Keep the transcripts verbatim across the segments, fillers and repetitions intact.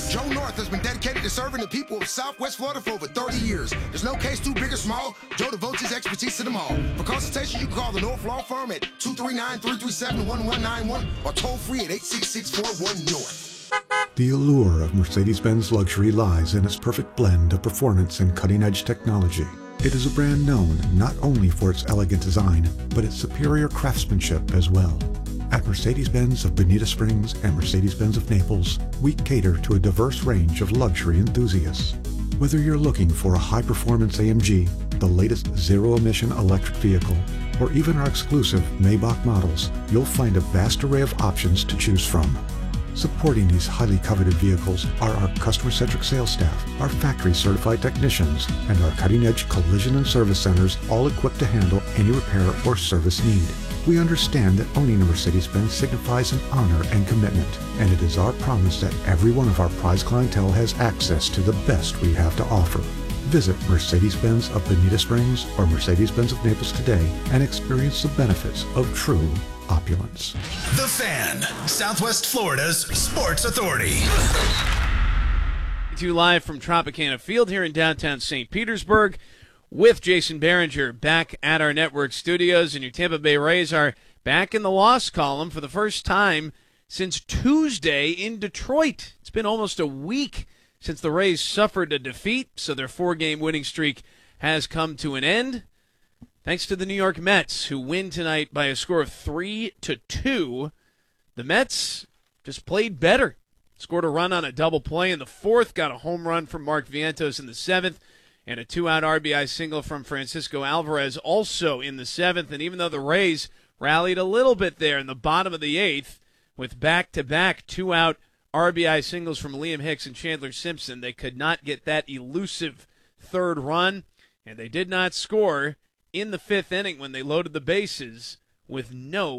Joe North has been dedicated to serving the people of Southwest Florida for over thirty years. There's no case too big or small. Joe devotes his expertise to them all. For consultation, you can call the North Law Firm at two three nine, three three seven, one one nine one or toll free at eight six six, four one, North. The allure of Mercedes-Benz luxury lies in its perfect blend of performance and cutting-edge technology. It is a brand known not only for its elegant design, but its superior craftsmanship as well. At Mercedes-Benz of Bonita Springs and Mercedes-Benz of Naples, we cater to a diverse range of luxury enthusiasts. Whether you're looking for a high-performance A M G, the latest zero-emission electric vehicle, or even our exclusive Maybach models, you'll find a vast array of options to choose from. Supporting these highly coveted vehicles are our customer-centric sales staff, our factory-certified technicians, and our cutting-edge collision and service centers, all equipped to handle any repair or service need. We understand that owning a Mercedes-Benz signifies an honor and commitment, and it is our promise that every one of our prized clientele has access to the best we have to offer. Visit Mercedes-Benz of Bonita Springs or Mercedes-Benz of Naples today and experience the benefits of true opulence. The Fan, Southwest Florida's sports authority. To you live from Tropicana Field here in downtown Saint Petersburg with Jason Behringer back at our network studios, and your Tampa Bay Rays are back in the loss column for the first time since Tuesday in Detroit. It's been almost a week since the Rays suffered a defeat, so their four-game winning streak has come to an end. Thanks to the New York Mets, who win tonight by a score of three to two. The Mets just played better. Scored a run on a double play in the fourth, got a home run from Mark Vientos in the seventh, and a two-out R B I single from Francisco Alvarez also in the seventh. And even though the Rays rallied a little bit there in the bottom of the eighth with back-to-back two-out R B I singles from Liam Hicks and Chandler Simpson, they could not get that elusive third run, and they did not score in the fifth inning when they loaded the bases with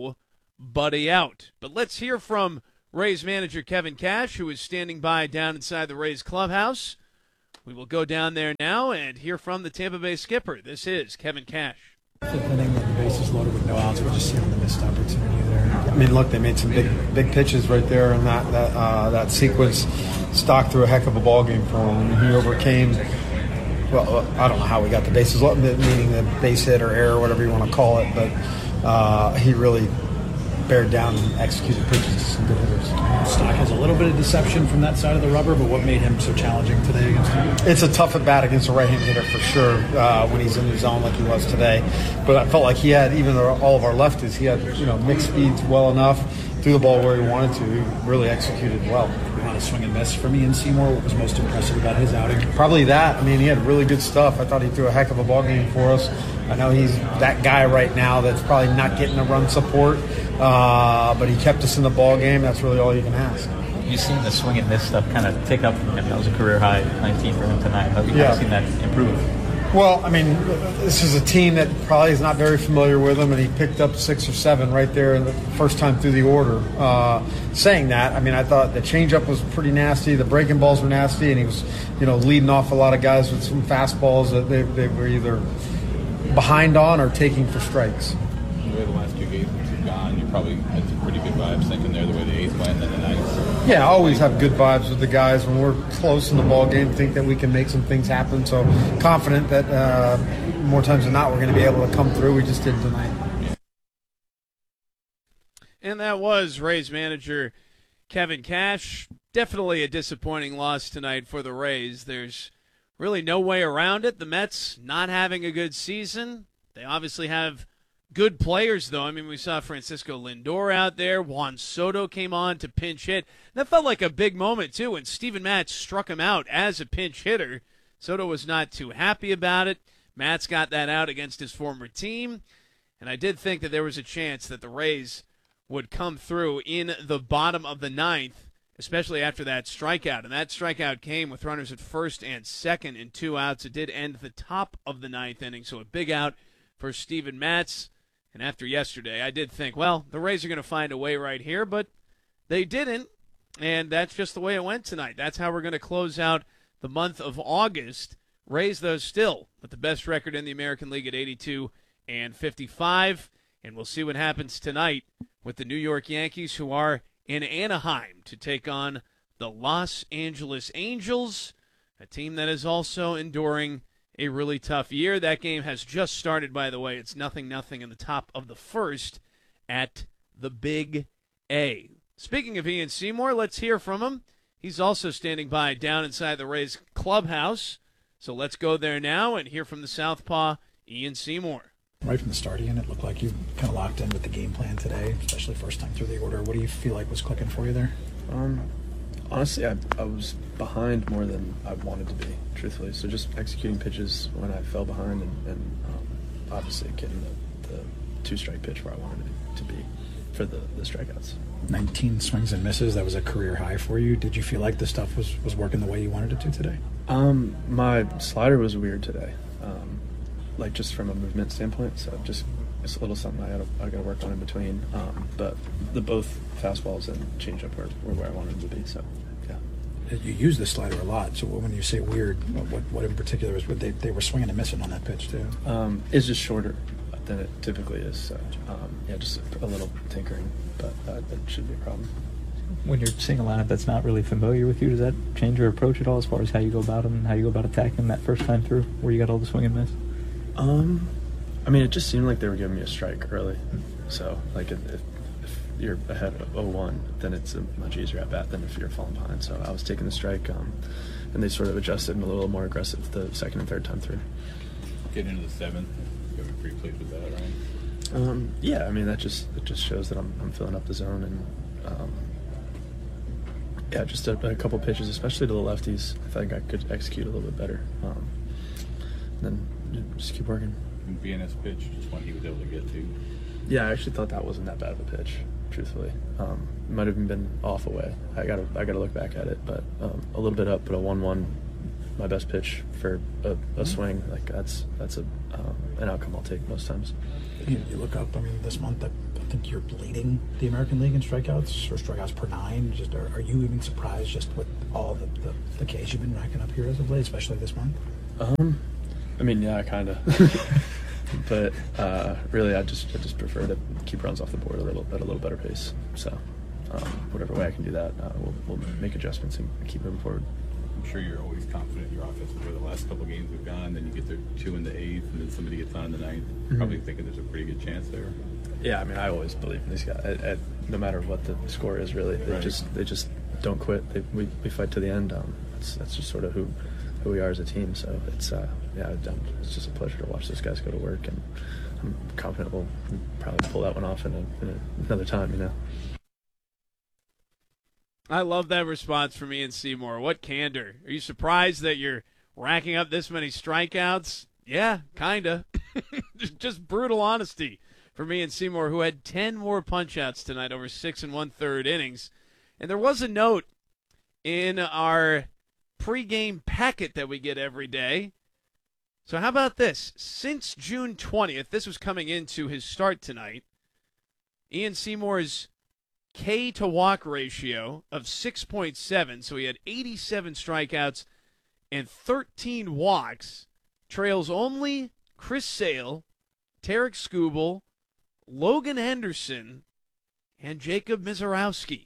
nobody out. But let's hear from Rays manager Kevin Cash, who is standing by down inside the Rays clubhouse. We will go down there now and hear from the Tampa Bay skipper. This is Kevin Cash. Fifth inning with the bases loaded with no outs. We're just seeing the missed opportunity there. I mean, look, they made some big, big pitches right there in that that uh, that sequence. Stock threw a heck of a ball game for him. He overcame. Well, I don't know how we got the bases loaded, meaning the base hit or error, whatever you want to call it, but uh, he really bared down and executed pitches to some good hitters. Stock has a little bit of deception from that side of the rubber, but what made him so challenging today against him? It's a tough at bat against a right-hand hitter for sure uh, when he's in the zone like he was today. But I felt like he had, even though all of our lefties, he had you know mixed speeds well enough, threw the ball where he wanted to. He really executed well. A lot of swing and miss from Ian Seymour. What was most impressive about his outing? Probably that. I mean, he had really good stuff. I thought he threw a heck of a ball game for us. I know he's that guy right now that's probably not getting the run support, uh, but he kept us in the ball game. That's really all you can ask. You've seen the swing and miss stuff kind of tick up from him. That was a career high, nineteen for him tonight. Have you yeah. kind of seen that improve? Well, I mean, this is a team that probably is not very familiar with him, and he picked up six or seven right there the first time through the order. Uh, saying that, I mean, I thought the changeup was pretty nasty, the breaking balls were nasty, and he was, you know, leading off a lot of guys with some fastballs that they, they were either behind on or taking for strikes. The way the last two games have gone, you probably had some pretty good vibes thinking there the way the eighth went and then the ninth. Yeah, I always have good vibes with the guys when we're close in the ball game. Think that we can make some things happen. So confident that uh, more times than not we're going to be able to come through. We just did tonight. And that was Rays manager Kevin Cash. Definitely a disappointing loss tonight for the Rays. There's really no way around it. The Mets not having a good season. They obviously have good players, though. I mean, we saw Francisco Lindor out there. Juan Soto came on to pinch hit. That felt like a big moment, too, when Steven Matz struck him out as a pinch hitter. Soto was not too happy about it. Matz got that out against his former team. And I did think that there was a chance that the Rays would come through in the bottom of the ninth, especially after that strikeout. And that strikeout came with runners at first and second and two outs. It did end the top of the ninth inning, so a big out for Steven Matz. And after yesterday, I did think, well, the Rays are going to find a way right here, but they didn't, and that's just the way it went tonight. That's how we're going to close out the month of August. Rays, though, still with the best record in the American League at eighty-two and fifty-five, and we'll see what happens tonight with the New York Yankees, who are in Anaheim to take on the Los Angeles Angels, a team that is also enduring a really tough year. That game has just started, by the way. It's nothing nothing in the top of the first at the Big A. Speaking of Ian Seymour, let's hear from him. He's also standing by down inside the Rays clubhouse. So let's go there now and hear from the Southpaw, Ian Seymour. Right from the start, Ian, it looked like you kind of locked in with the game plan today, especially first time through the order. What do you feel like was clicking for you there? Um, honestly, I, I was behind more than I wanted to be, truthfully. So just executing pitches when I fell behind and, and um, obviously getting the, the two-strike pitch where I wanted it to be for the, the strikeouts. nineteen swings and misses, that was a career high for you. Did you feel like the stuff was, was working the way you wanted it to today? Um, my slider was weird today, um, like just from a movement standpoint. So just it's a little something I gotta I gotta work on in between. Um, but the both fastballs and changeup were, were where I wanted them to be. So yeah. You use the slider a lot. So when you say weird, what what, what in particular is what they they were swinging and missing on that pitch too? Um, it's just shorter than it typically is. So um, yeah, just a little tinkering, but uh, that should be a problem. When you're seeing a lineup that's not really familiar with you, does that change your approach at all as far as how you go about them, how you go about attacking them that first time through, where you got all the swing and miss? Um, I mean, it just seemed like they were giving me a strike early. So, like, if, if you're ahead of oh one, then it's a much easier at bat than if you're falling behind. So I was taking the strike, um, and they sort of adjusted and a little more aggressive the second and third time through. Getting into the seventh, you'll be pretty pleased with that, right? Um, yeah, I mean, that just it just shows that I'm, I'm filling up the zone and. Um, Yeah, just a, a couple pitches, especially to the lefties. I think I could execute a little bit better. Um, and then just keep working. And B N S pitch, just one he was able to get to. Yeah, I actually thought that wasn't that bad of a pitch, truthfully. Um, it might have even been off away. I gotta I gotta look back at it, but um, a little bit up, but a one-one, my best pitch for a, a swing. Like that's that's a um, an outcome I'll take most times. You, you look up. I mean, this month I, I think you're leading the American League in strikeouts or strikeouts per nine. Just are, are you even surprised just with all the, the the Ks you've been racking up here as of late, especially this month? Um, I mean, yeah, kind of. But uh, really, I just I just prefer to keep runs off the board a little at a little better pace. So um, whatever way I can do that, uh, we'll we'll make adjustments and keep moving forward. I'm sure you're always confident in your offense. Where the last couple of games we've gone, then you get the two in the eighth, and then somebody gets on in the ninth. Mm-hmm. Probably thinking there's a pretty good chance there. Yeah, I mean, I always believe in these guys. At, at, no matter what the score is, really, they right. just they just don't quit. They, we we fight to the end. Um, that's that's just sort of who who we are as a team. So it's uh, yeah, it's just a pleasure to watch those guys go to work, and I'm confident we'll probably pull that one off in, a, in a, another time. You know. I love that response from Ian Seymour. What candor. Are you surprised that you're racking up this many strikeouts? Yeah, kind of. Just brutal honesty from Ian Seymour, who had ten more punch-outs tonight over six and one-third innings. And there was a note in our pregame packet that we get every day. So how about this? Since June twentieth, this was coming into his start tonight, Ian Seymour's K to walk ratio of six point seven, so he had eighty-seven strikeouts and thirteen walks, trails only Chris Sale, Tarek Skubal, Logan Henderson, and Jacob Mizorowski.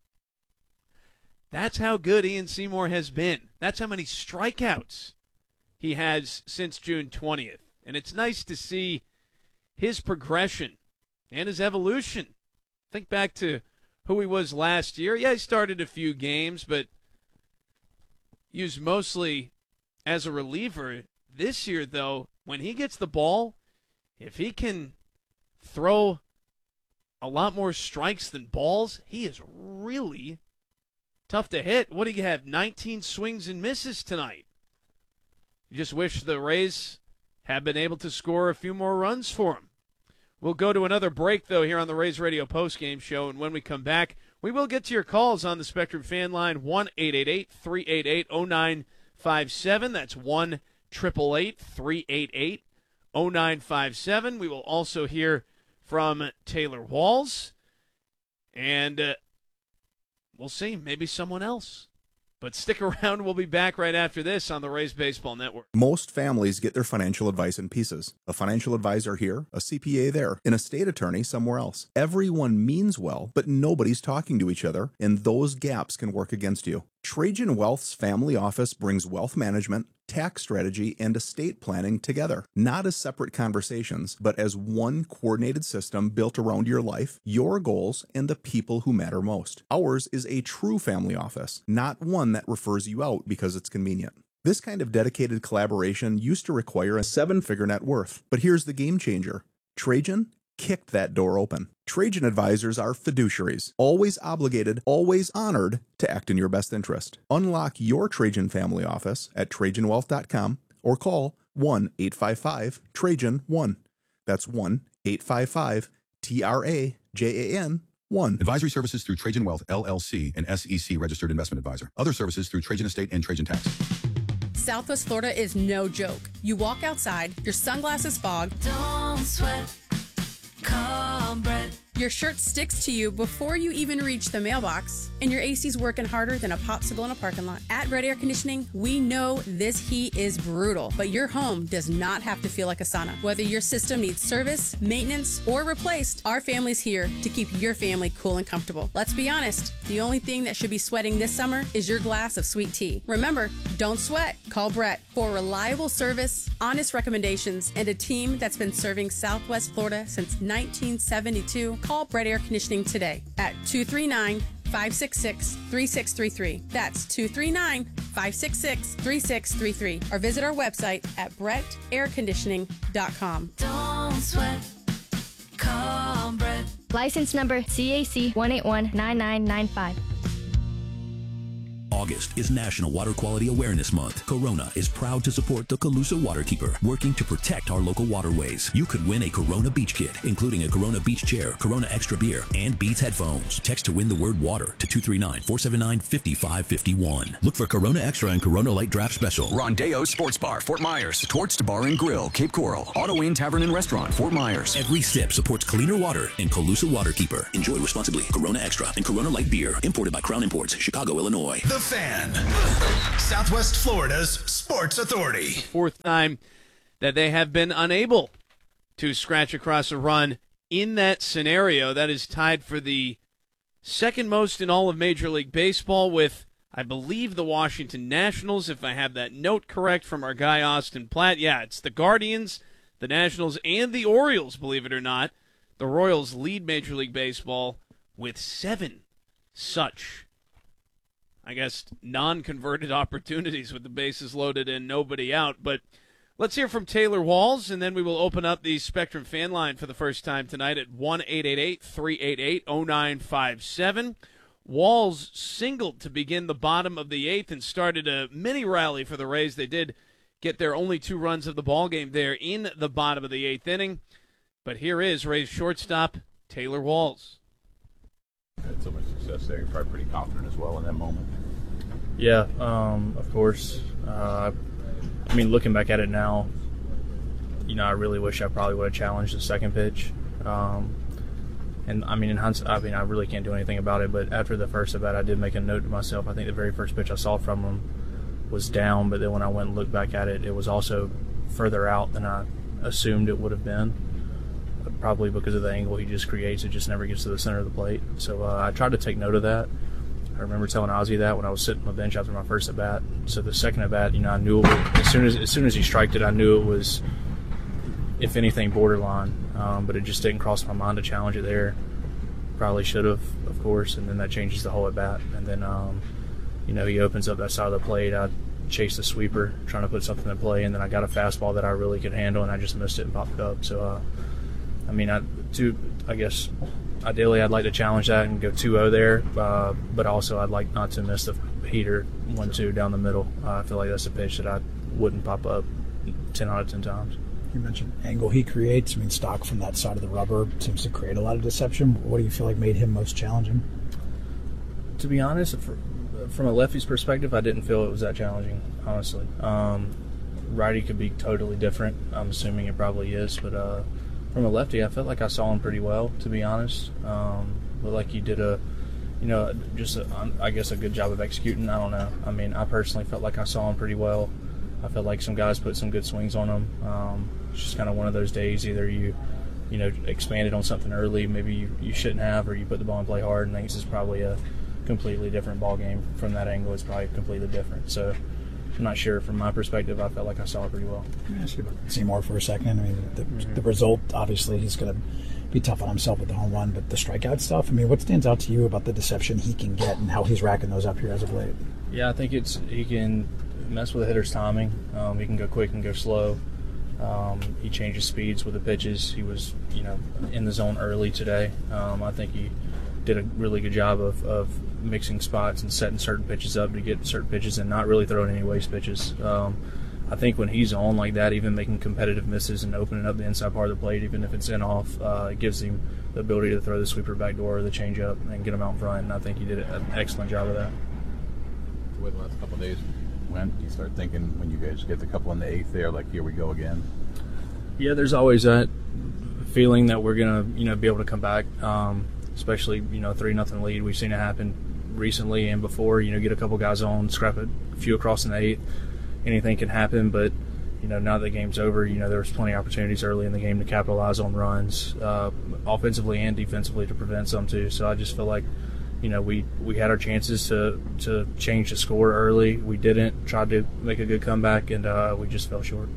That's how good Ian Seymour has been. That's how many strikeouts he has since June twentieth. And it's nice to see his progression and his evolution. Think back to who he was last year. Yeah, he started a few games, but used mostly as a reliever. This year, though, when he gets the ball, if he can throw a lot more strikes than balls, he is really tough to hit. What do you have? nineteen swings and misses tonight. You just wish the Rays had been able to score a few more runs for him. We'll go to another break, though, here on the Rays Radio postgame show, and when we come back, we will get to your calls on the Spectrum fan line, one eight eight eight, three eight eight, oh nine five seven. That's one eight eight eight, three eight eight, oh nine five seven. We will also hear from Taylor Walls, and uh, we'll see, maybe someone else. But stick around. We'll be back right after this on the Rays Baseball Network. Most families get their financial advice in pieces. A financial advisor here, a C P A there, an estate attorney somewhere else. Everyone means well, but nobody's talking to each other, and those gaps can work against you. Trajan Wealth's family office brings wealth management, tax strategy, and estate planning together, not as separate conversations, but as one coordinated system built around your life, your goals, and the people who matter most. Ours is a true family office, not one that refers you out because it's convenient. This kind of dedicated collaboration used to require a seven-figure net worth, but here's the game changer. Trajan kicked that door open. Trajan advisors are fiduciaries, always obligated, always honored to act in your best interest. Unlock your Trajan family office at trajan wealth dot com or call one eight five five Trajan one. That's one eight five five T R A J A N one. Advisory services through Trajan Wealth, L L C, an S E C registered investment advisor. Other services through Trajan Estate and Trajan Tax. Southwest Florida is no joke. You walk outside, your sunglasses fog. Don't sweat. Come, Brett. Your shirt sticks to you before you even reach the mailbox, and your A C's working harder than a popsicle in a parking lot. At Brett Air Conditioning, we know this heat is brutal, but your home does not have to feel like a sauna. Whether your system needs service, maintenance, or replaced, our family's here to keep your family cool and comfortable. Let's be honest, the only thing that should be sweating this summer is your glass of sweet tea. Remember, don't sweat. Call Brett for reliable service, honest recommendations, and a team that's been serving Southwest Florida since nineteen seventy-two. Call Brett Air Conditioning today at two three nine, five six six, three six three three. That's two three nine, five six six, three six three three. Or visit our website at brett air conditioning dot com. Don't sweat. Call Brett. License number C A C one eight one nine nine nine five. August is National Water Quality Awareness Month. Corona is proud to support the Calusa Waterkeeper, working to protect our local waterways. You could win a Corona Beach Kit, including a Corona Beach Chair, Corona Extra Beer, and Beats headphones. Text to win the word water to two three nine, four seven nine, five five five one. Look for Corona Extra and Corona Light Draft Special. Rondeo Sports Bar, Fort Myers. Torched Bar and Grill, Cape Coral. Auto Inn Tavern and Restaurant, Fort Myers. Every sip supports cleaner water and Calusa Waterkeeper. Enjoy responsibly. Corona Extra and Corona Light Beer. Imported by Crown Imports, Chicago, Illinois. The Fan. Southwest Florida's Sports Authority. Fourth time that they have been unable to scratch across a run in that scenario. That is tied for the second most in all of Major League Baseball with, I believe, the Washington Nationals, if I have that note correct from our guy Austin Platt. Yeah, it's the Guardians, the Nationals, and the Orioles, believe it or not. The Royals lead Major League Baseball with seven such, I guess, non-converted opportunities with the bases loaded and nobody out. But let's hear from Taylor Walls, and then we will open up the Spectrum fan line for the first time tonight at one eight eight eight, three eight eight, oh nine five seven. Walls singled to begin the bottom of the eighth and started a mini rally for the Rays. They did get their only two runs of the ballgame there in the bottom of the eighth inning. But here is Rays shortstop Taylor Walls. Had so much success there, you're probably pretty confident as well in that moment. Yeah, um, of course. Uh, I mean, looking back at it now, you know, I really wish I probably would have challenged the second pitch. Um, and I mean, in hindsight, I mean, I really can't do anything about it. But after the first at bat, I did make a note to myself. I think the very first pitch I saw from him was down, but then when I went and looked back at it, it was also further out than I assumed it would have been. Probably because of the angle he just creates, it just never gets to the center of the plate. So uh, I tried to take note of that. I remember telling Ozzie that when I was sitting on the bench after my first at bat. So the second at bat, you know, I knew it was, as soon as as soon as he striked it, I knew it was, if anything, borderline. Um, but it just didn't cross my mind to challenge it there. Probably should have, of course. And then that changes the whole at bat. And then, um, you know, he opens up that side of the plate. I chased the sweeper, trying to put something in play, and then I got a fastball that I really could handle, and I just missed it and popped it up. So. Uh, I mean, I, to, I guess ideally I'd like to challenge that and go two oh there, uh, but also I'd like not to miss the heater one two down the middle. Uh, I feel like that's a pitch that I wouldn't pop up ten out of ten times. You mentioned angle he creates. I mean, stock from that side of the rubber seems to create a lot of deception. What do you feel like made him most challenging? To be honest, for, from a lefty's perspective, I didn't feel it was that challenging, honestly. Um, righty could be totally different. I'm assuming it probably is, but uh, from a lefty, I felt like I saw him pretty well, to be honest. Um, looked like he did a you know, just, a, I guess, a good job of executing. I don't know. I mean, I personally felt like I saw him pretty well. I felt like some guys put some good swings on him. Um, it's just kind of one of those days. Either you, you know, expanded on something early, maybe you, you shouldn't have, or you put the ball and play hard, and I think this is probably a completely different ball game from that angle. It's probably completely different. So I'm not sure. From my perspective, I felt like I saw it pretty well. Let me ask you about Seymour for a second. I mean, the, mm-hmm. the result, obviously, he's going to be tough on himself with the home run, but the strikeout stuff, I mean, what stands out to you about the deception he can get and how he's racking those up here as of late? Yeah, I think it's he can mess with the hitter's timing. Um, he can go quick and go slow. Um, he changes speeds with the pitches. He was, you know, in the zone early today. Um, I think he did a really good job of, of mixing spots and setting certain pitches up to get certain pitches and not really throwing any waste pitches. Um, I think when he's on like that, even making competitive misses and opening up the inside part of the plate, even if it's in off, uh, it gives him the ability to throw the sweeper back door or the changeup and get him out in front. And I think he did an excellent job of that. The way the last couple of days went, you start thinking when you guys get the couple in the eighth there, like, here we go again. Yeah, there's always that feeling that we're gonna, you know, be able to come back. Um, especially, you know, three nothing lead. We've seen it happen recently and before. You know, get a couple guys on, scrap a few across in the eighth. Anything can happen, but you know, now that the game's over, you know, there was plenty of opportunities early in the game to capitalize on runs, uh, offensively and defensively, to prevent some too. So I just feel like, you know, we, we had our chances to to change the score early. We didn't. Tried to make a good comeback, and uh, we just fell short.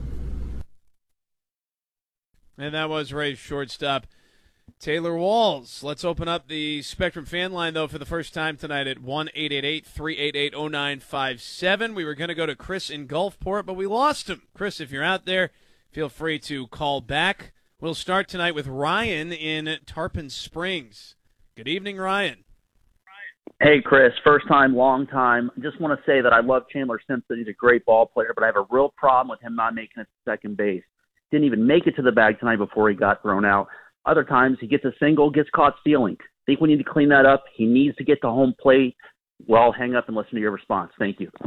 And that was Rays shortstop Taylor Walls. Let's open up the Spectrum fan line, though, for the first time tonight at one eight eight eight, three eight eight, oh nine five seven. We were going to go to Chris in Gulfport, but we lost him. Chris, if you're out there, feel free to call back. We'll start tonight with Ryan in Tarpon Springs. Good evening, Ryan. Hey, Chris. First time, long time. I just want to say that I love Chandler Simpson. He's a great ball player, but I have a real problem with him not making it to second base. Didn't even make it to the bag tonight before he got thrown out. Other times he gets a single, gets caught stealing. I think we need to clean that up. He needs to get to home plate. Well, I'll hang up and listen to your response. Thank you.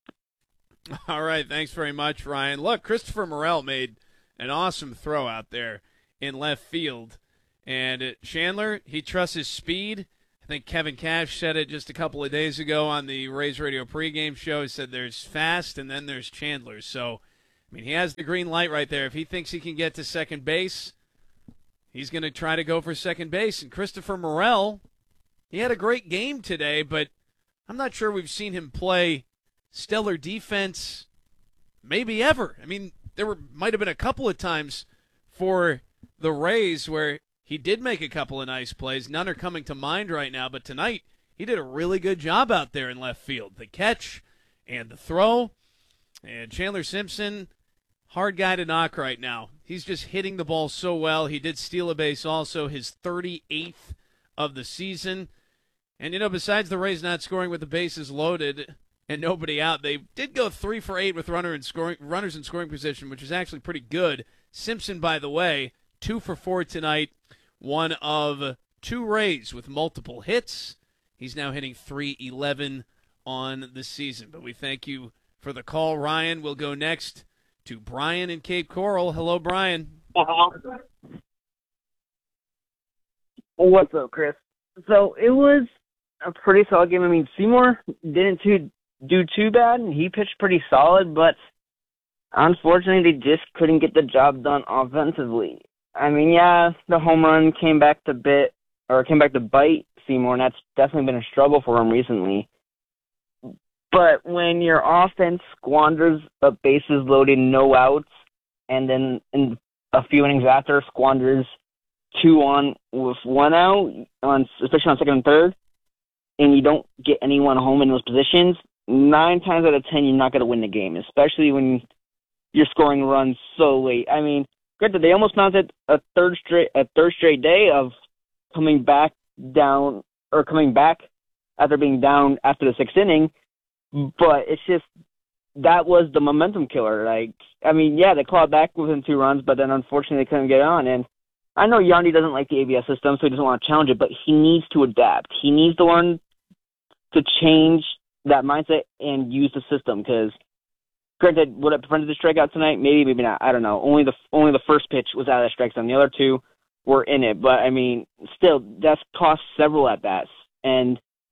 All right. Thanks very much, Ryan. Look, Christopher Morel made an awesome throw out there in left field. And Chandler, he trusts his speed. I think Kevin Cash said it just a couple of days ago on the Rays Radio pregame show. He said there's fast and then there's Chandler. So, I mean, he has the green light right there. If he thinks he can get to second base, he's going to try to go for second base. And Christopher Morel, he had a great game today, but I'm not sure we've seen him play stellar defense maybe ever. I mean, there were might have been a couple of times for the Rays where he did make a couple of nice plays. None are coming to mind right now, but tonight he did a really good job out there in left field. The catch and the throw. And Chandler Simpson, hard guy to knock right now. He's just hitting the ball so well. He did steal a base also, his thirty-eighth of the season. And, you know, besides the Rays not scoring with the bases loaded and nobody out, they did go three for eight with runner in scoring, runners in scoring position, which is actually pretty good. Simpson, by the way, two for four tonight, one of two Rays with multiple hits. He's now hitting three eleven on the season. But we thank you for the call, Ryan. We'll go next to Brian in Cape Coral. Hello, Brian. Uh-huh. What's up, Chris? So it was a pretty solid game. I mean, Seymour didn't too, do too bad, and he pitched pretty solid, but unfortunately they just couldn't get the job done offensively. I mean, yeah, the home run came back to bit, or came back to bite Seymour, and that's definitely been a struggle for him recently. But when your offense squanders a bases loaded, no outs, and then in a few innings after squanders two on with one out, on especially on second and third, and you don't get anyone home in those positions, nine times out of ten you're not going to win the game, especially when you're scoring runs so late. I mean, granted, they almost mounted a third straight a third straight day of coming back down or coming back after being down after the sixth inning. But it's just, that was the momentum killer. Like, I mean, yeah, they clawed back within two runs, but then unfortunately they couldn't get on. And I know Yandy doesn't like the A B S system, so he doesn't want to challenge it, but he needs to adapt. He needs to learn to change that mindset and use the system, because granted, would it prevented the strikeout tonight? Maybe, maybe not. I don't know. Only the only the first pitch was out of the strike zone. The other two were in it. But, I mean, still, that's cost several at-bats. And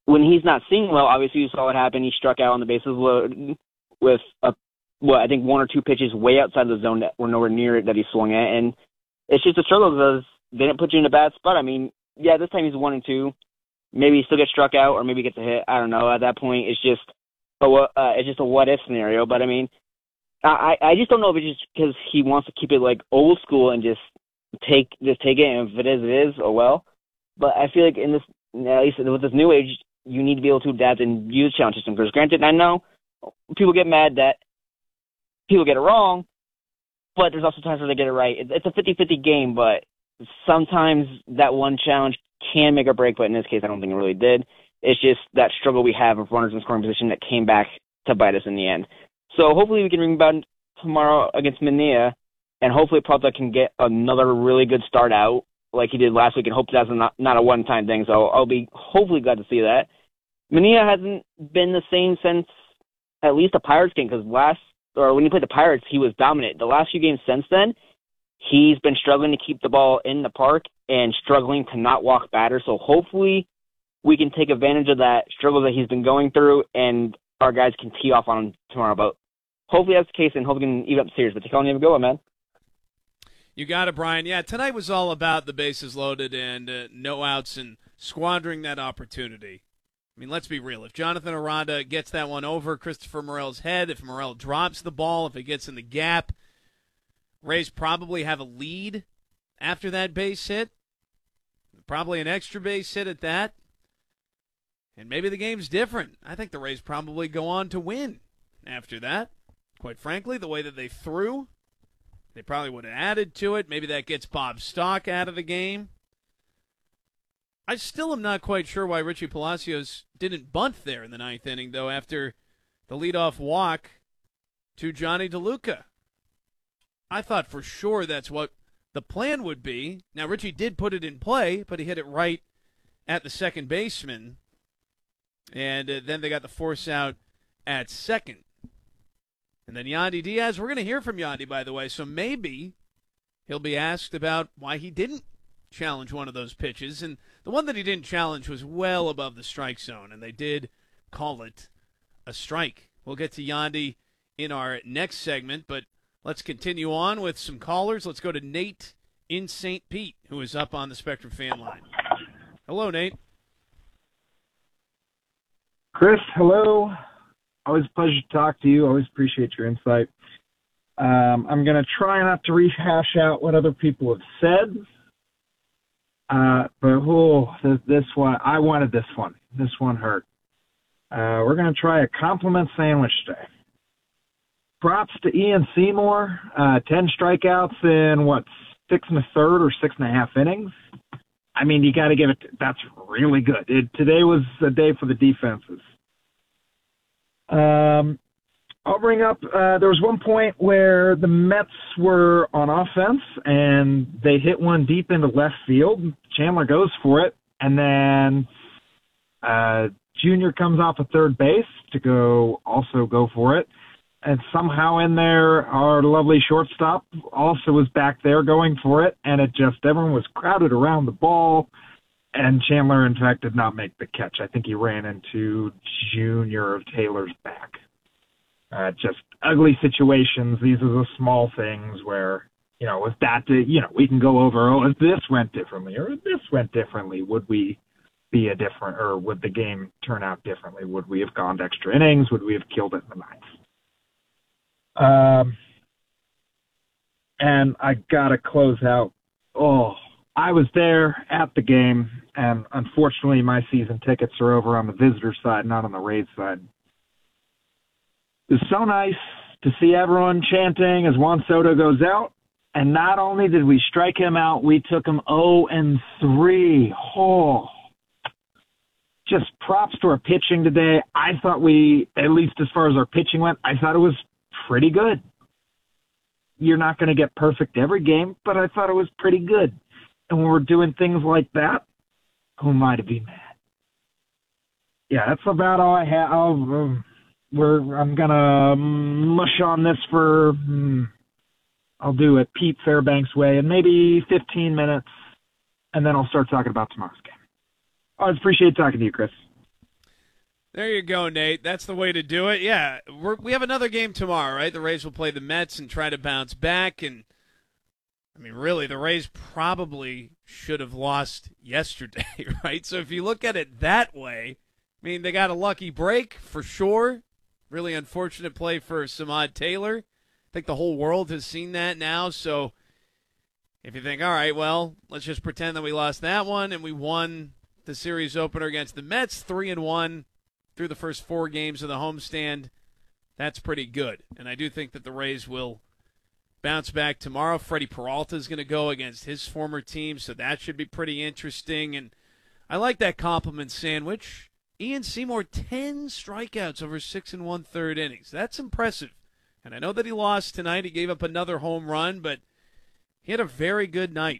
when he's not seeing well, obviously you saw what happened. He struck out on the bases loaded with a, well, I think one or two pitches way outside the zone that were nowhere near it that he swung at, and it's just a struggle because they didn't put you in a bad spot. I mean, yeah, this time he's one and two. Maybe he still gets struck out, or maybe gets a hit. I don't know. At that point, it's just a uh, it's just a what if scenario. But I mean, I I just don't know if it's just because he wants to keep it like old school and just take just take it, and if it is, it is. Oh well. But I feel like in this, at least with this new age, you need to be able to adapt and use challenge system. Because granted, I know people get mad that people get it wrong, but there's also times where they get it right. It's a fifty-fifty game, but sometimes that one challenge can make or break, but in this case, I don't think it really did. It's just that struggle we have of runners in scoring position that came back to bite us in the end. So hopefully we can rebound tomorrow against Mania, and hopefully Plata can get another really good start out like he did last week, and hope that's not, not a one-time thing. So I'll be hopefully glad to see that. Mania hasn't been the same since at least the Pirates game, because last, or when he played the Pirates, he was dominant. The last few games since then, he's been struggling to keep the ball in the park and struggling to not walk batters. So hopefully we can take advantage of that struggle that he's been going through, and our guys can tee off on him tomorrow. But hopefully that's the case, and hopefully we can even up the series. But take on, you have a go, man. You got it, Brian. Yeah, tonight was all about the bases loaded and uh, no outs and squandering that opportunity. I mean, let's be real. If Jonathan Aranda gets that one over Christopher Morel's head, if Morel drops the ball, if it gets in the gap, Rays probably have a lead after that base hit. Probably an extra base hit at that. And maybe the game's different. I think the Rays probably go on to win after that. Quite frankly, the way that they threw, they probably would have added to it. Maybe that gets Bob Stock out of the game. I still am not quite sure why Richie Palacios didn't bunt there in the ninth inning, though, after the leadoff walk to Johnny DeLuca. I thought for sure that's what the plan would be. Now, Richie did put it in play, but he hit it right at the second baseman. And uh, then they got the force out at second. And then Yandy Diaz, we're going to hear from Yandy, by the way, so maybe he'll be asked about why he didn't challenge one of those pitches. And the one that he didn't challenge was well above the strike zone, and they did call it a strike. We'll get to Yandy in our next segment, but let's continue on with some callers. Let's go to Nate in Saint Pete, who is up on the Spectrum fan line. Hello, Nate. Chris, hello. Always a pleasure to talk to you. Always appreciate your insight. Um, I'm going to try not to rehash out what other people have said. Uh, but oh, this, this one, I wanted this one. This one hurt. Uh, we're going to try a compliment sandwich today. Props to Ian Seymour. Uh, ten strikeouts in, what, six and a third or six and a half innings? I mean, you got to give it, that's really good. It, today was a day for the defenses. Um, I'll bring up, uh, there was one point where the Mets were on offense and they hit one deep into left field. Chandler goes for it, and then uh, Junior comes off of third base to go also go for it. And somehow in there, our lovely shortstop also was back there going for it, and it just, everyone was crowded around the ball, and Chandler, in fact, did not make the catch. I think he ran into Junior of Taylor's back. Uh, just ugly situations. These are the small things where, you know, if that, you know, we can go over, oh, if this went differently, or if this went differently, would we be a different, or would the game turn out differently? Would we have gone to extra innings? Would we have killed it in the ninth? Um, and I gotta close out. Oh, I was there at the game, and unfortunately my season tickets are over on the visitor side, not on the Rays side. It was so nice to see everyone chanting as Juan Soto goes out, and not only did we strike him out, we took him oh and three. Oh, just props to our pitching today. I thought we, at least as far as our pitching went, I thought it was pretty good. You're not going to get perfect every game, but I thought it was pretty good. And when we're doing things like that, who am I to be mad? Yeah, that's about all I have. Um, we're, I'm going to mush on this for, um, I'll do it Pete Fairbanks way in maybe fifteen minutes, and then I'll start talking about tomorrow's game. I always appreciate talking to you, Chris. There you go, Nate. That's the way to do it. Yeah, we're, we have another game tomorrow, right? The Rays will play the Mets and try to bounce back. And, I mean, really, the Rays probably should have lost yesterday, right? So if you look at it that way, I mean, they got a lucky break for sure. Really unfortunate play for Samad Taylor. I think the whole world has seen that now. So if you think, all right, well, let's just pretend that we lost that one and we won the series opener against the Mets, three and one. Through the first four games of the homestand, that's pretty good. And I do think that the Rays will bounce back tomorrow. Freddie Peralta is going to go against his former team, so that should be pretty interesting. And I like that compliment sandwich. Ian Seymour, ten strikeouts over six and one-third innings. That's impressive. And I know that he lost tonight. He gave up another home run, but he had a very good night.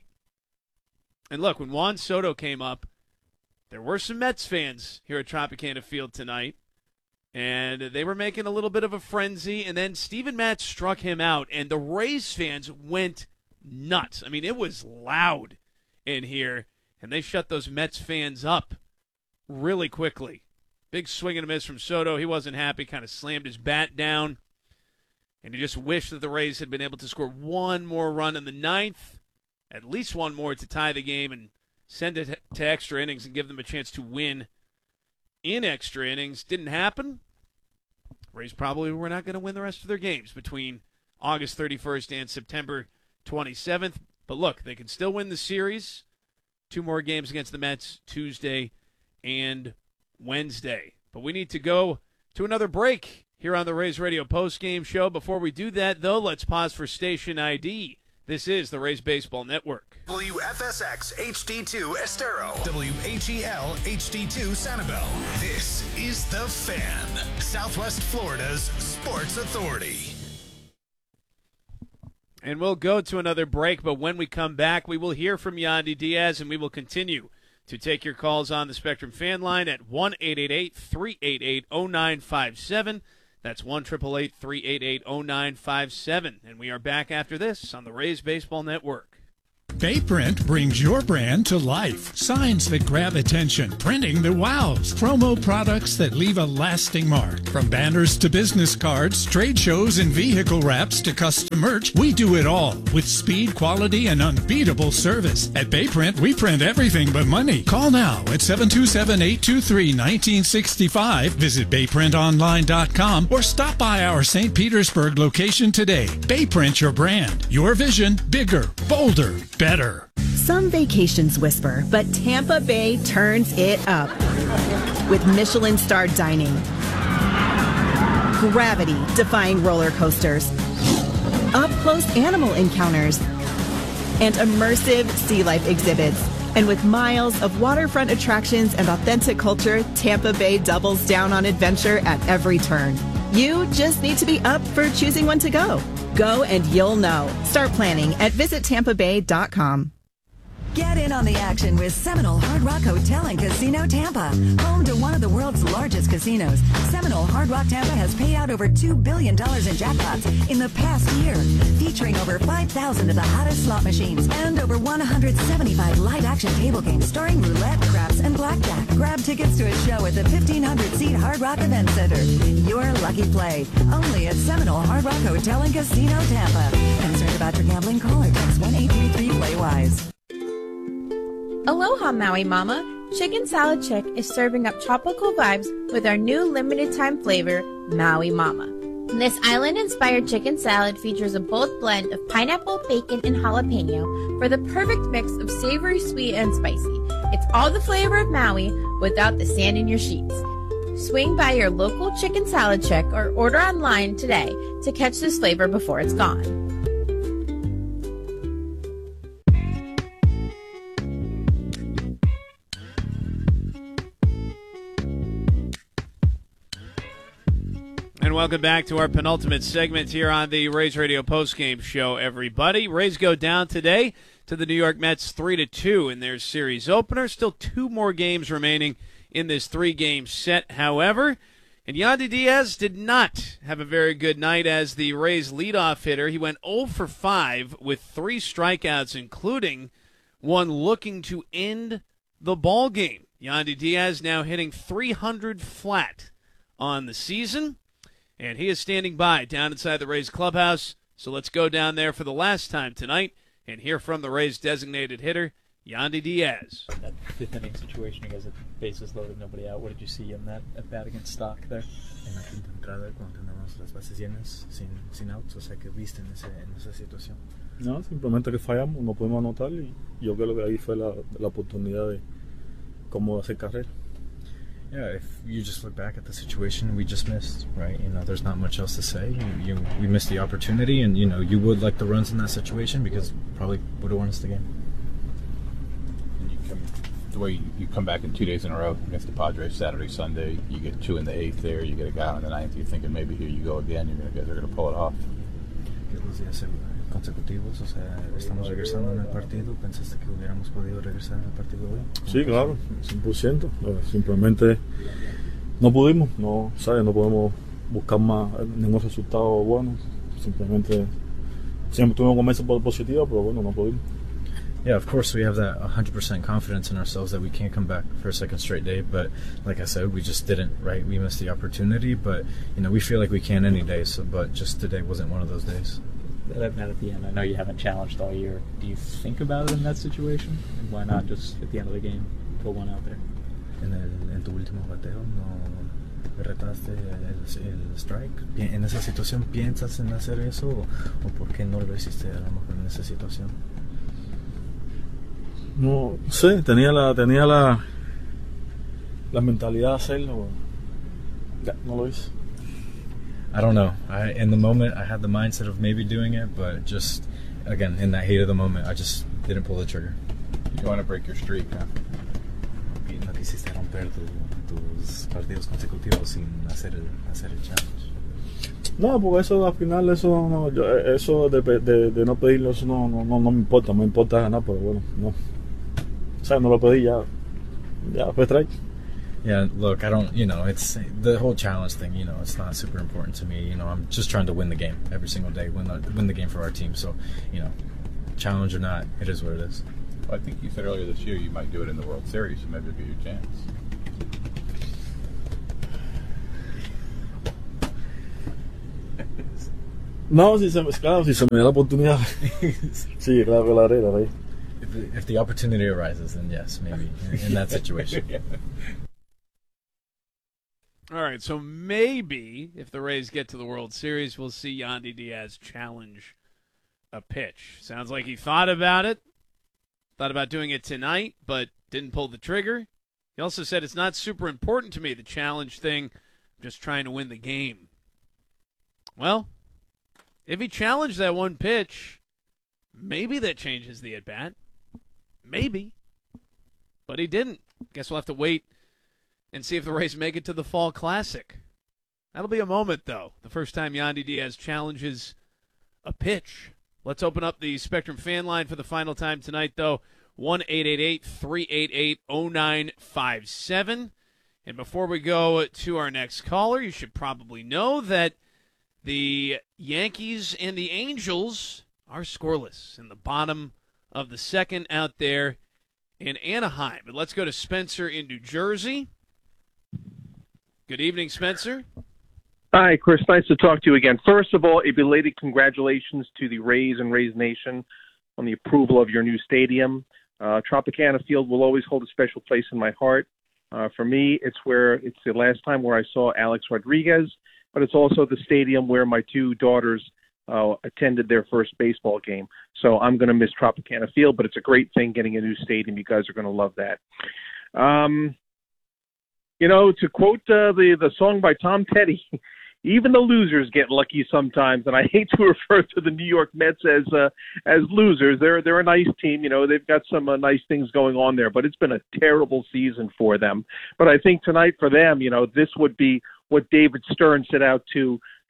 And look, when Juan Soto came up, there were some Mets fans here at Tropicana Field tonight, and they were making a little bit of a frenzy, and then Steven Matz struck him out, and the Rays fans went nuts. I mean, it was loud in here, and they shut those Mets fans up really quickly. Big swing and a miss from Soto. He wasn't happy, kind of slammed his bat down, and he just wished that the Rays had been able to score one more run in the ninth, at least one more to tie the game, and send it to extra innings and give them a chance to win in extra innings. Didn't happen. Rays probably were not going to win the rest of their games between August thirty-first and September twenty-seventh. But look, they can still win the series. Two more games against the Mets, Tuesday and Wednesday. But we need to go to another break here on the Rays Radio postgame show. Before we do that, though, let's pause for station I D. This is the Rays Baseball Network. W F S X H D two Estero. W H E L H D two Sanibel. This is The Fan, Southwest Florida's sports authority. And we'll go to another break, but when we come back, we will hear from Yandy Diaz, and we will continue to take your calls on the Spectrum fan line at one eight eight eight, three eight eight, zero nine five seven. That's one eight eight eight, three eight eight, zero nine five seven. And we are back after this on the Rays Baseball Network. Bayprint brings your brand to life. Signs that grab attention, printing that wows, promo products that leave a lasting mark. From banners to business cards, trade shows and vehicle wraps to custom merch, we do it all with speed, quality, and unbeatable service. At Bayprint, we print everything but money. Call now at seven two seven, eight two three, one nine six five. Visit bayprint online dot com or stop by our Saint Petersburg location today. Bayprint your brand. Your vision, bigger, bolder, better. Some vacations whisper, but Tampa Bay turns it up with Michelin-starred dining, gravity-defying roller coasters, up-close animal encounters, and immersive sea life exhibits. And with miles of waterfront attractions and authentic culture, Tampa Bay doubles down on adventure at every turn. You just need to be up for choosing when to go. Go and you'll know. Start planning at visit tampa bay dot com. Get in on the action with Seminole Hard Rock Hotel and Casino Tampa. Home to one of the world's largest casinos, Seminole Hard Rock Tampa has paid out over two billion dollars in jackpots in the past year, featuring over five thousand of the hottest slot machines and over one hundred seventy-five live-action table games starring roulette, craps, and blackjack. Grab tickets to a show at the fifteen hundred seat Hard Rock Event Center. Your lucky play, only at Seminole Hard Rock Hotel and Casino Tampa. Concerned about your gambling? Call or text one eight three three play wise. Aloha, Maui Mama. Chicken Salad Chick is serving up tropical vibes with our new limited-time flavor, Maui Mama. This island-inspired chicken salad features a bold blend of pineapple, bacon, and jalapeno for the perfect mix of savory, sweet, and spicy. It's all the flavor of Maui without the sand in your sheets. Swing by your local Chicken Salad Chick or order online today to catch this flavor before it's gone. And welcome back to our penultimate segment here on the Rays Radio postgame show, everybody. Rays go down today to the New York Mets three to two in their series opener. Still two more games remaining in this three-game set, however. And Yandy Diaz did not have a very good night as the Rays leadoff hitter. He went oh for five with three strikeouts, including one looking to end the ball game. Yandy Diaz now hitting three hundred flat on the season, and he is standing by down inside the Rays clubhouse. So let's go down there for the last time tonight and hear from the Rays designated hitter, Yandy Diaz. That fifth inning situation, you guys had bases loaded, nobody out. What did you see in that at bat against Stock there? En la quinta entrada, cuando tenemos las bases llenas, sin, sin outs, o sea, que viste en, ese, en esa situación. No, simplemente que fallamos, no pudimos anotar y yo creo que ahí fue la, la oportunidad de cómo hacer carrera. Yeah, if you just look back at the situation, we just missed, right? You know, there's not much else to say. You, you, we missed the opportunity, and you know, you would like the runs in that situation because probably would have won us the game. And you come, the way you, you come back in two days in a row against the Padres, Saturday, Sunday, you get two in the eighth there, you get a guy on the ninth, you're thinking maybe here you go again, you're gonna guys are gonna pull it off. Que los días consecutivos, o sea, estamos regresando en el partido. ¿Pensaste que hubiéramos podido regresar en el partido hoy? Sí, claro, cien por ciento. Simplemente no pudimos, no, ¿sabes? No podemos buscar más ningún resultado bueno. Simplemente siempre tuvimos comienzo positiva, pero bueno, no pudimos. Yeah, of course we have that one hundred percent confidence in ourselves that we can't come back for a second straight day, but like I said, we just didn't, right? We missed the opportunity, but you know, we feel like we can any day, so but just today wasn't one of those days. That at the end, I know you haven't challenged all year. Do you think about it in that situation? And why not just at the end of the game pull one out there? En, el, en tu último bateo no retaste el, el strike. En esa situación, ¿piensas en hacer eso o, o por qué no lo hiciste a lo mejor en esa situación? No sé, tenía la tenía la la mentalidad de hacerlo. Ya, no lo hice. I don't know. I, in the moment, I had the mindset of maybe doing it, but just, again, in that heat of the moment, I just didn't pull the trigger. You want to break your streak, huh? No quisiste romper tu, tus partidos consecutivos sin hacer el, hacer el challenge. No, porque eso al final, eso no, yo, eso de, de, de no pedirlo, eso no, no, no, no me importa. Me importa ganar, pero bueno, no. O sea, no lo pedí, ya, ya fue strike. Yeah, look, I don't, you know, it's the whole challenge thing, you know, it's not super important to me. You know, I'm just trying to win the game every single day, win the, win the game for our team. So, you know, challenge or not, it is what it is. Well, I think you said earlier this year you might do it in the World Series, so maybe it'll be your chance. No, si se, claro, si se me da la oportunidad. Sí, claro que la haré, la haré. If the, if the opportunity arises, then yes, maybe, in, in that situation. Yeah. All right, so maybe if the Rays get to the World Series, we'll see Yandy Diaz challenge a pitch. Sounds like he thought about it, thought about doing it tonight, but didn't pull the trigger. He also said it's not super important to me, the challenge thing. I'm just trying to win the game. Well, if he challenged that one pitch, maybe that changes the at-bat. Maybe. But he didn't. Guess we'll have to wait and see if the Rays make it to the Fall Classic. That'll be a moment, though. The first time Yandy Diaz challenges a pitch. Let's open up the Spectrum fan line for the final time tonight, though. one eight eight eight, three eight eight, oh nine five seven. And before we go to our next caller, you should probably know that the Yankees and the Angels are scoreless in the bottom of the second out there in Anaheim. But let's go to Spencer in New Jersey. Good evening, Spencer. Hi, Chris. Nice to talk to you again. First of all, a belated congratulations to the Rays and Rays Nation on the approval of your new stadium. Uh, Tropicana Field will always hold a special place in my heart. Uh, for me, it's where it's the last time where I saw Alex Rodriguez, but it's also the stadium where my two daughters uh, attended their first baseball game. So I'm going to miss Tropicana Field, but it's a great thing getting a new stadium. You guys are going to love that. Um, you know, to quote uh, the, the song by Tom Petty, even the losers get lucky sometimes, and I hate to refer to the New York Mets as uh, as losers. They're they're a nice team, you know. They've got some uh, nice things going on there, but it's been a terrible season for them. But I think tonight for them, you know, this would be what David Stern set out to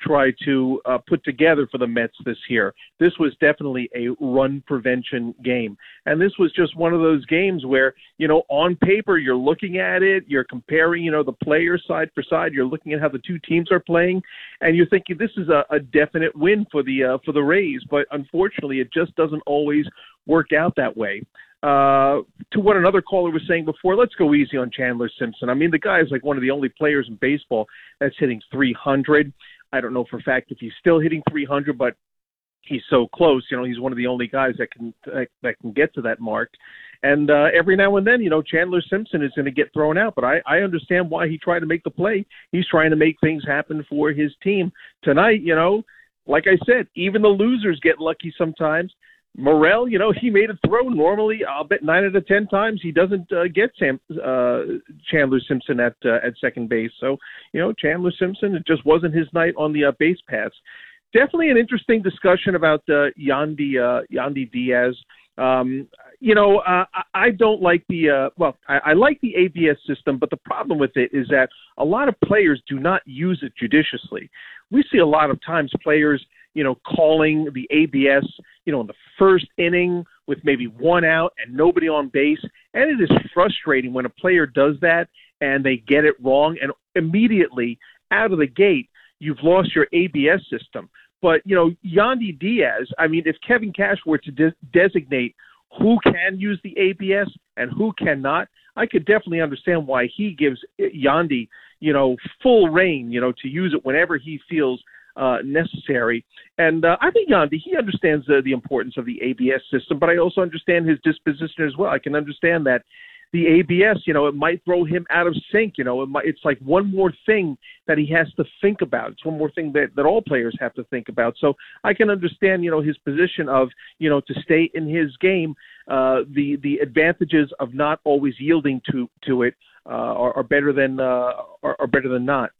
try to uh, put together for the Mets this year. This was definitely a run prevention game. And this was just one of those games where, you know, on paper, you're looking at it, you're comparing, you know, the players side for side, you're looking at how the two teams are playing, and you're thinking this is a, a definite win for the uh, for the Rays. But unfortunately, it just doesn't always work out that way. Uh, to what another caller was saying before, let's go easy on Chandler Simpson. I mean, the guy is like one of the only players in baseball that's hitting three hundred. I don't know for a fact if he's still hitting three hundred, but he's so close. You know, he's one of the only guys that can that, that can get to that mark. And uh, every now and then, you know, Chandler Simpson is going to get thrown out. But I, I understand why he tried to make the play. He's trying to make things happen for his team. Tonight, you know, like I said, even the losers get lucky sometimes. Morel, you know, he made a throw. Normally, I'll bet nine out of ten times he doesn't uh, get Sam, uh, Chandler Simpson at uh, at second base. So, you know, Chandler Simpson, it just wasn't his night on the uh, base paths. Definitely an interesting discussion about uh, Yandy uh, Yandy Diaz. Um, you know, uh, I don't like the uh, well, I, I like the A B S system, but the problem with it is that a lot of players do not use it judiciously. We see a lot of times players, you know, calling the A B S, you know, in the first inning with maybe one out and nobody on base. And it is frustrating when a player does that and they get it wrong. And immediately out of the gate, you've lost your A B S system. But, you know, Yandy Diaz, I mean, if Kevin Cash were to de- designate who can use the A B S and who cannot, I could definitely understand why he gives Yandy, you know, full reign, you know, to use it whenever he feels Uh, necessary. And uh, I think Yandy, he understands uh, the importance of the A B S system, but I also understand his disposition as well. I can understand that the A B S, you know, it might throw him out of sync. You know, it might, it's like one more thing that he has to think about. It's one more thing that, that all players have to think about. So I can understand, you know, his position of, you know, to stay in his game, uh, the, the advantages of not always yielding to, to it uh, are, are better than, uh, are, are better than not.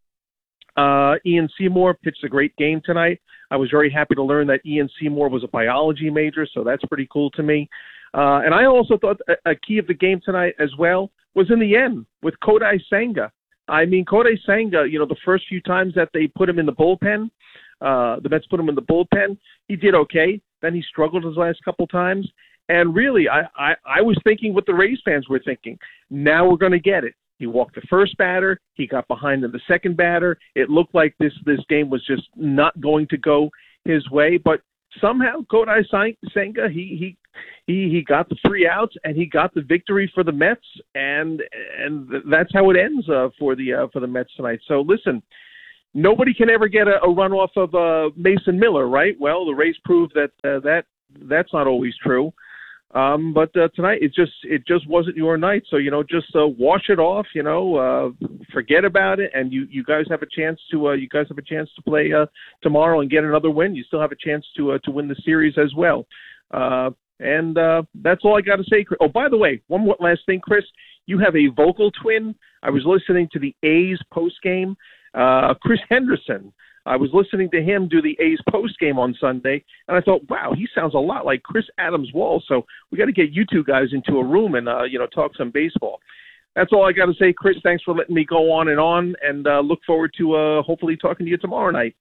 Uh, Ian Seymour pitched a great game tonight. I was very happy to learn that Ian Seymour was a biology major, so that's pretty cool to me. Uh, and I also thought a, a key of the game tonight as well was in the end with Kodai Senga. I mean, Kodai Senga, you know, the first few times that they put him in the bullpen, uh, the Mets put him in the bullpen, he did okay. Then he struggled his last couple times. And really, I, I, I was thinking what the Rays fans were thinking. Now we're going to get it. He walked the first batter. He got behind in the second batter. It looked like this this game was just not going to go his way. But somehow, Kodai Senga, he he he he got the three outs and he got the victory for the Mets, and and that's how it ends uh, for the uh, for the Mets tonight. So listen, nobody can ever get a, a run off of uh, Mason Miller, right? Well, the Rays proved that uh, that that's not always true. Um, but uh, tonight it just it just wasn't your night. So, you know, just uh, wash it off, you know, uh, forget about it. And you, you guys have a chance to uh, you guys have a chance to play uh, tomorrow and get another win. You still have a chance to uh, to win the series as well. Uh, and uh, that's all I got to say. Oh, by the way, one more last thing, Chris. You have a vocal twin. I was listening to the A's post game. Uh, Chris Henderson. I was listening to him do the A's post game on Sunday, and I thought, wow, he sounds a lot like Chris Adams-Wall. So we got to get you two guys into a room and uh, you know, talk some baseball. That's all I got to say, Chris. Thanks for letting me go on and on, and uh, look forward to uh, hopefully talking to you tomorrow night.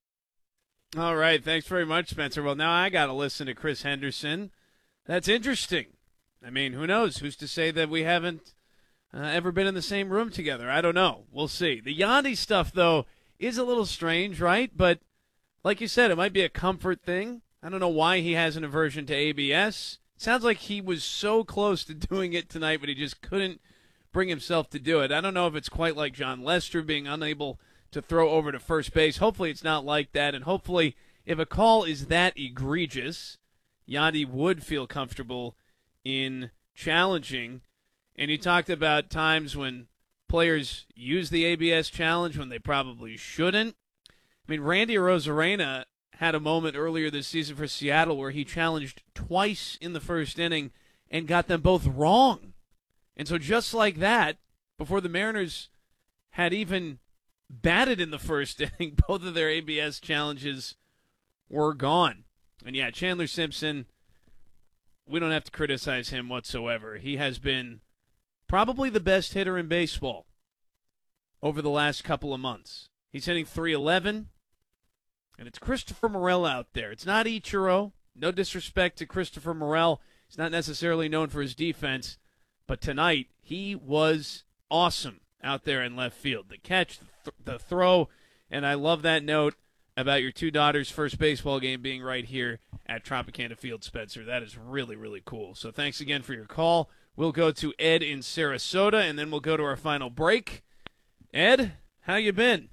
All right, thanks very much, Spencer. Well, now I got to listen to Chris Henderson. That's interesting. I mean, who knows? Who's to say that we haven't uh, ever been in the same room together? I don't know. We'll see. The Yandy stuff, though, is a little strange, right? But like you said, it might be a comfort thing. I don't know why he has an aversion to A B S. It sounds like he was so close to doing it tonight, but he just couldn't bring himself to do it. I don't know if it's quite like John Lester being unable to throw over to first base. Hopefully it's not like that, and hopefully if a call is that egregious, Yandy would feel comfortable in challenging. And you talked about times when players use the A B S challenge when they probably shouldn't. I mean, Randy Arozarena had a moment earlier this season for Seattle where he challenged twice in the first inning and got them both wrong. And so just like that, before the Mariners had even batted in the first inning, both of their A B S challenges were gone. And yeah, Chandler Simpson, we don't have to criticize him whatsoever. He has been probably the best hitter in baseball over the last couple of months. He's hitting three eleven. And it's Christopher Morel out there. It's not Ichiro. No disrespect to Christopher Morel. He's not necessarily known for his defense. But tonight, he was awesome out there in left field. The catch, the, th- the throw, and I love that note about your two daughters' first baseball game being right here at Tropicana Field, Spencer. That is really, really cool. So thanks again for your call. We'll go to Ed in Sarasota, and then we'll go to our final break. Ed, how you been?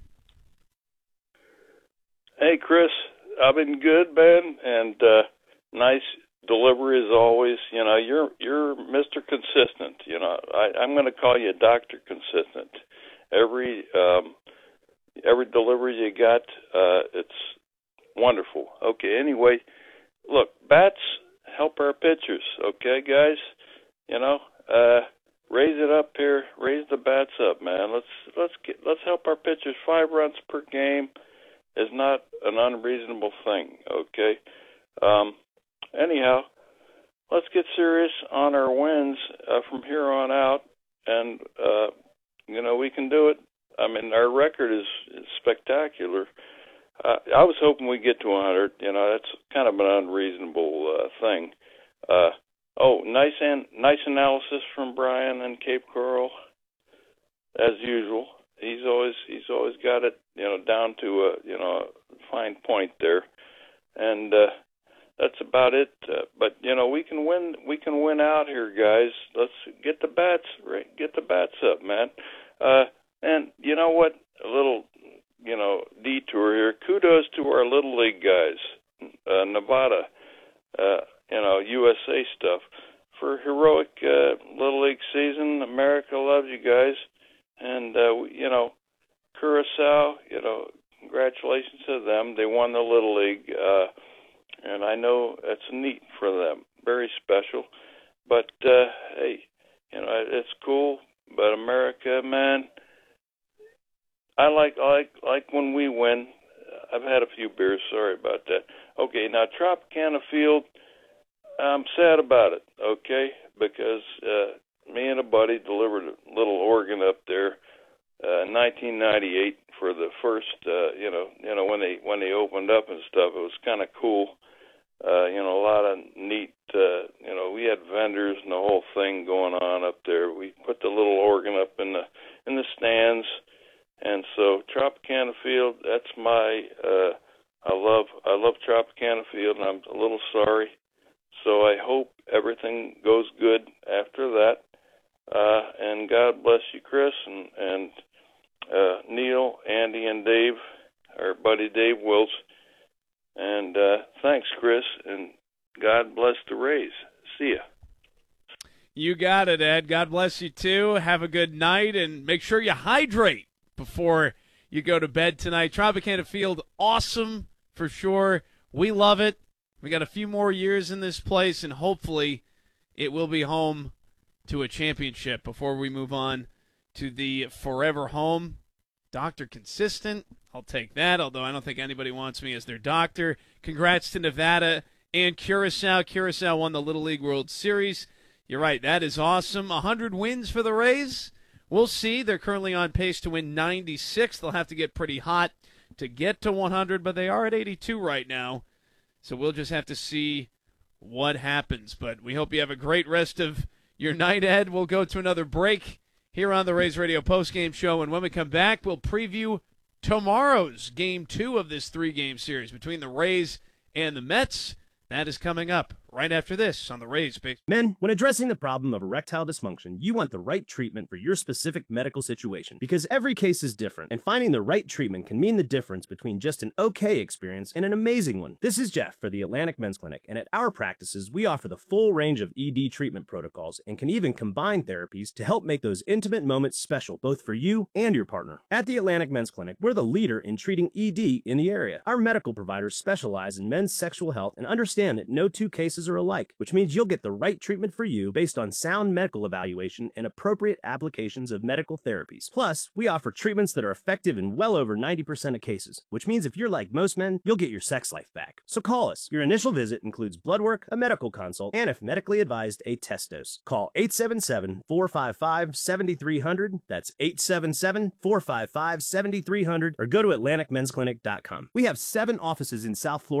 Hey, Chris. I've been good, man, and uh, nice delivery as always. You know, you're you're Mister Consistent. You know, I, I'm going to call you Doctor Consistent. Every um, every delivery you got, uh, it's wonderful. Okay. Anyway, look, bats help our pitchers. Okay, guys. You know, uh, raise it up here. Raise the bats up, man. Let's let's get let's help our pitchers. Five runs per game is not an unreasonable thing. Okay. Um, anyhow, let's get serious on our wins uh, from here on out, and uh, you know we can do it. I mean, our record is, is spectacular. Uh, I was hoping we'd get to one hundred. You know, that's kind of an unreasonable uh, thing. Uh, oh, nice an- nice analysis from Brian and Cape Coral, as usual. He's always he's always got it, you know, down to a you know a fine point there, and uh, that's about it. Uh, but you know, we can win. We can win out here, guys. Let's get the bats right. Get the bats up, man. Uh, and you know what? A little, you know, detour here. Kudos to our Little League guys, uh, Nevada, uh, you know, U S A stuff for heroic uh, Little League season. America loves you guys. And, uh, you know, Curacao, you know, congratulations to them. They won the Little League, uh, and I know it's neat for them. Very special. But, uh, hey, you know, it's cool. But America, man, I like, I like, like when we win. I've had a few beers. Sorry about that. Okay, now Tropicana Field, I'm sad about it, okay, because uh, me and a buddy delivered a little organ up there uh, in nineteen ninety-eight for the first, uh, you know, you know when they when they opened up and stuff. It was kind of cool, uh, you know, a lot of neat, uh, you know, we had vendors and the whole thing going on up there. We put the little organ up in the in the stands, and so Tropicana Field, that's my, uh, I love I love Tropicana Field, and I'm a little sorry. So I hope everything goes good after that. Uh, and God bless you, Chris, and, and uh, Neil, Andy, and Dave, our buddy Dave Wills. And uh, thanks, Chris, and God bless the Rays. See ya. You got it, Ed. God bless you, too. Have a good night, and make sure you hydrate before you go to bed tonight. Tropicana Field, awesome for sure. We love it. We got a few more years in this place, and hopefully it will be home to a championship before we move on to the forever home. Doctor Consistent, I'll take that, although I don't think anybody wants me as their doctor. Congrats to Nevada and Curacao. Curacao won the Little League World Series. You're right, that is awesome. one hundred wins for the Rays. We'll see. They're currently on pace to win ninety-six. They'll have to get pretty hot to get to one hundred, but they are at eighty-two right now. So we'll just have to see what happens. But we hope you have a great rest of your night, Ed. We'll go to another break here on the Rays Radio postgame show. And when we come back, we'll preview tomorrow's game two of this three-game series between the Rays and the Mets. That is coming up right after this on the Rays. Men, when addressing the problem of erectile dysfunction, you want the right treatment for your specific medical situation because every case is different, and finding the right treatment can mean the difference between just an okay experience and an amazing one. This is Jeff for the Atlantic Men's Clinic, and at our practices, we offer the full range of E D treatment protocols and can even combine therapies to help make those intimate moments special both for you and your partner. At the Atlantic Men's Clinic, we're the leader in treating E D in the area. Our medical providers specialize in men's sexual health and understand that no two cases doses are alike, which means you'll get the right treatment for you based on sound medical evaluation and appropriate applications of medical therapies. Plus, we offer treatments that are effective in well over ninety percent of cases, which means if you're like most men, you'll get your sex life back. So call us. Your initial visit includes blood work, a medical consult, and if medically advised, a test dose. Call eight seven seven, four five five, seven three zero zero. That's eight seven seven, four five five, seven three zero zero or go to Atlantic Men's Clinic dot com. We have seven offices in South Florida